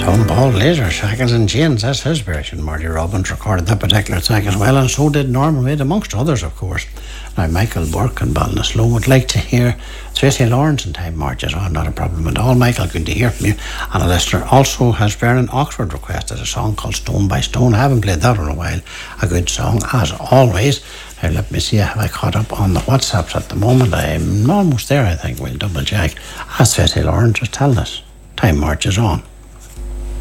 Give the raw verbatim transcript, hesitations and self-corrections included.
Tom Paul Laser, Shackles and Chains, that's his version. Marty Robbins recorded that particular track as well, and so did Norman Wade, amongst others, of course. Now, Michael Burke and Ballinasloe would like to hear Tracy Lawrence and Time Marches On. Not a problem at all, Michael. Good to hear from you. And a listener also has Vernon Oxford requested a song called Stone by Stone. I haven't played that in a while. A good song, as always. Now, let me see, have I caught up on the WhatsApps at the moment? I'm almost there, I think. We'll double check. As Tracy Lawrence was telling us, Time Marches On.